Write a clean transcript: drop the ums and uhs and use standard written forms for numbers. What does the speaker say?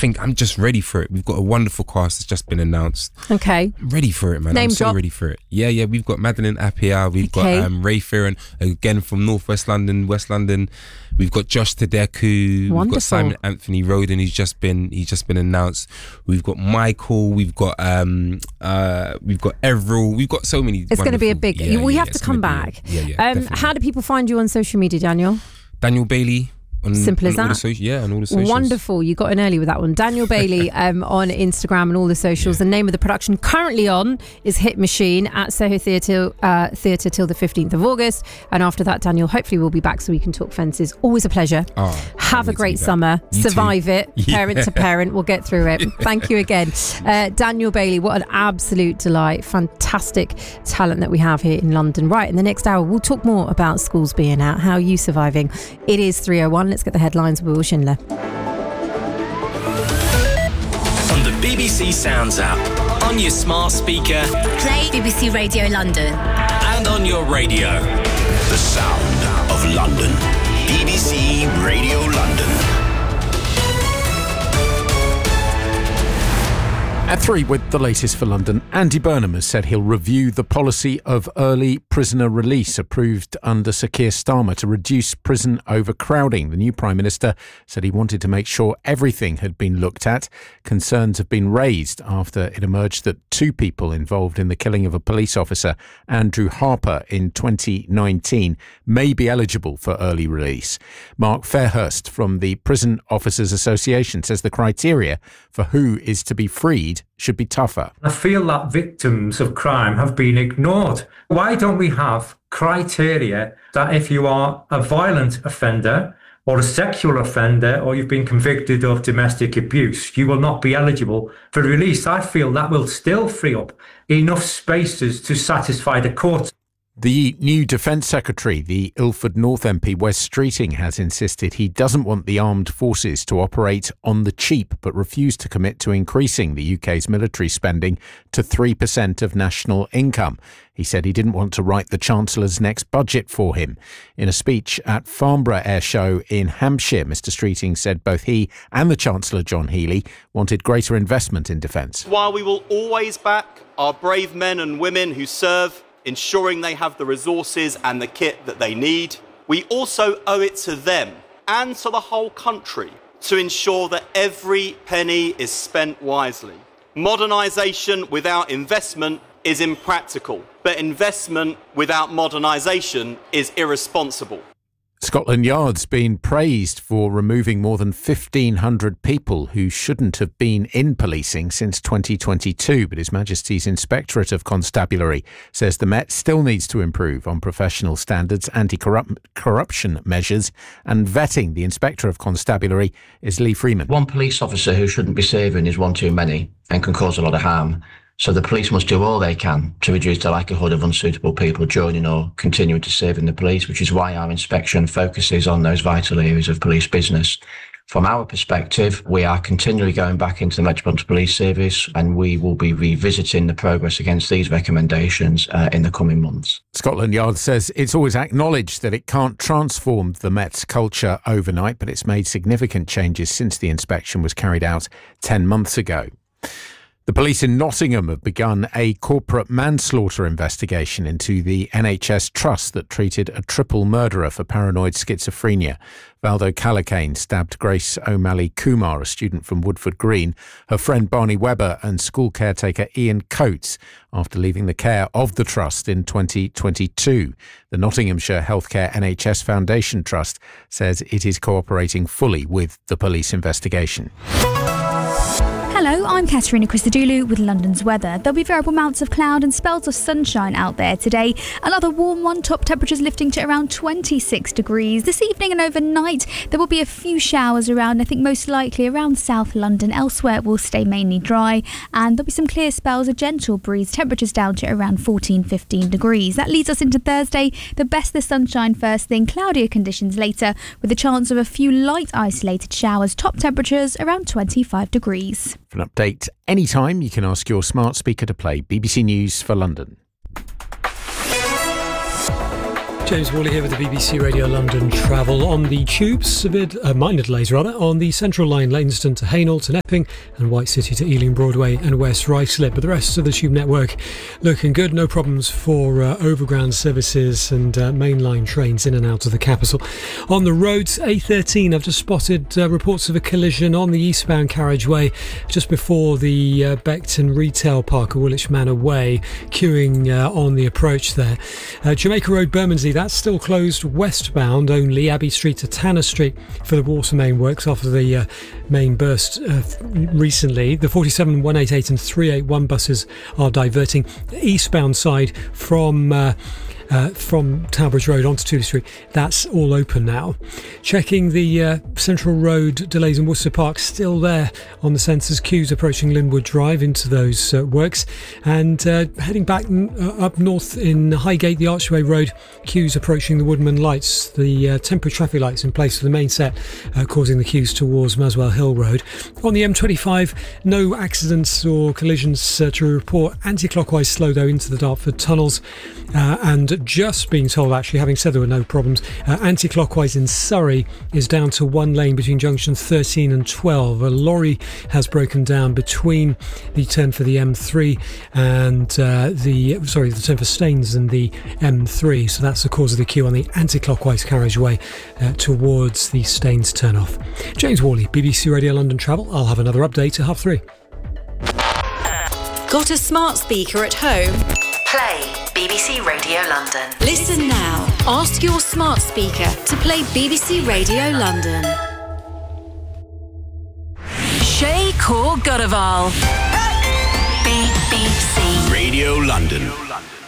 think I'm just ready for it. We've got a wonderful cast that's just been announced. Okay. Ready for it, man. Name I'm so drop. ready for it. Yeah. We've got Madeline Appiah. We've got Ray Fearon, again from North West London, West London. We've got Josh Tedeko. Wonderful. We've got Simon Anthony Roden. He's just been announced. We've got Michael. We've got Everil. We've got so many. It's going to be a big. We have to come back. How do people find you on social media, Daniel? Daniel Bailey. Simple as that. On all the socials. Wonderful. You got in early with that one. Daniel Bailey on Instagram and all the socials. The name of the production currently on is Hit Machine at Soho Theatre till the 15th of August. And after that, Daniel, hopefully we'll be back so we can talk fences. Always a pleasure. Have a great summer. Survive it. Parent to parent. We'll get through it. Thank you again. Daniel Bailey, what an absolute delight. Fantastic talent that we have here in London. Right, in the next hour, we'll talk more about schools being out. How are you surviving? It is 3:01. Let's get the headlines with Will Schindler. On the BBC Sounds app, on your smart speaker, play BBC Radio London, and on your radio. The sound of London. BBC Radio London. At 3 with the latest for London, Andy Burnham has said he'll review the policy of early prisoner release approved under Sir Keir Starmer to reduce prison overcrowding. The new Prime Minister said he wanted to make sure everything had been looked at. Concerns have been raised after it emerged that 2 people involved in the killing of a police officer, Andrew Harper, in 2019 may be eligible for early release. Mark Fairhurst from the Prison Officers Association says the criteria for who is to be freed should be tougher. I feel that victims of crime have been ignored. Why don't we have criteria that if you are a violent offender or a sexual offender or you've been convicted of domestic abuse, you will not be eligible for release? I feel that will still free up enough spaces to satisfy the courts. The new Defence Secretary, the Ilford North MP Wes Streeting, has insisted he doesn't want the armed forces to operate on the cheap, but refused to commit to increasing the UK's military spending to 3% of national income. He said he didn't want to write the Chancellor's next budget for him. In a speech at Farnborough Air Show in Hampshire, Mr Streeting said both he and the Chancellor John Healey wanted greater investment in defence. While we will always back our brave men and women who serve, ensuring they have the resources and the kit that they need, we also owe it to them and to the whole country to ensure that every penny is spent wisely. Modernisation without investment is impractical, but investment without modernisation is irresponsible. Scotland Yard's been praised for removing more than 1,500 people who shouldn't have been in policing since 2022, but His Majesty's Inspectorate of Constabulary says the Met still needs to improve on professional standards, anti-corruption measures and vetting. The Inspector of Constabulary is Lee Freeman. One police officer who shouldn't be serving is one too many and can cause a lot of harm. So the police must do all they can to reduce the likelihood of unsuitable people joining or continuing to serve in the police, which is why our inspection focuses on those vital areas of police business. From our perspective, we are continually going back into the Metropolitan Police Service and we will be revisiting the progress against these recommendations in the coming months. Scotland Yard says it's always acknowledged that it can't transform the Met's culture overnight, but it's made significant changes since the inspection was carried out 10 months ago. The police in Nottingham have begun a corporate manslaughter investigation into the NHS trust that treated a triple murderer for paranoid schizophrenia. Valdo Calacane stabbed Grace O'Malley Kumar, a student from Woodford Green, her friend Barney Webber and school caretaker Ian Coates after leaving the care of the trust in 2022. The Nottinghamshire Healthcare NHS Foundation Trust says it is cooperating fully with the police investigation. Hello, I'm Katerina Christodoulou with London's weather. There'll be variable amounts of cloud and spells of sunshine out there today. Another warm one, top temperatures lifting to around 26 degrees. This evening and overnight, there will be a few showers around, I think most likely around South London. Elsewhere, it will stay mainly dry. And there'll be some clear spells, a gentle breeze, temperatures down to around 14-15 degrees. That leads us into Thursday. The best the sunshine first thing, cloudier conditions later, with a chance of a few light isolated showers. Top temperatures around 25 degrees. For an update anytime, you can ask your smart speaker to play BBC News for London. James Worley here with the BBC Radio London travel on the tubes. Minor delays on the Central Line, Leytonstone to Hainault to Epping and White City to Ealing Broadway and West Ruislip. But the rest of the tube network looking good. No problems for overground services and mainline trains in and out of the capital. On the roads, A13, I've just spotted reports of a collision on the eastbound carriageway just before the Beckton Retail Park, Woolwich Manor Way, queuing on the approach there. Jamaica Road, Bermondsey, that's still closed westbound only, Abbey Street to Tanner Street for the water main works after the main burst recently. The 47, 188 and 381 buses are diverting eastbound side from Towerbridge Road onto Tudor Street. That's all open now. Checking the Central Road delays in Worcester Park, still there on the sensors. Queues approaching Linwood Drive into those works. And heading back up north in Highgate, the Archway Road, queues approaching the Woodman Lights. The temporary traffic lights in place for the main set, causing the queues towards Muswell Hill Road. On the M25, no accidents or collisions to report. Anti-clockwise slow though into the Dartford tunnels. And just being told, actually, having said there were no problems, anti-clockwise in Surrey is down to one lane between junction 13 and 12. A lorry has broken down between the turn for the M3 and the turn for Staines and the M3. So that's the cause of the queue on the anti-clockwise carriageway towards the Staines turn-off. James Worley, BBC Radio London Travel. I'll have another update at 3:30. Got a smart speaker at home? Play BBC Radio London. Listen now. Ask your smart speaker to play BBC Radio London. Shay Kaur Godaval. BBC Radio London.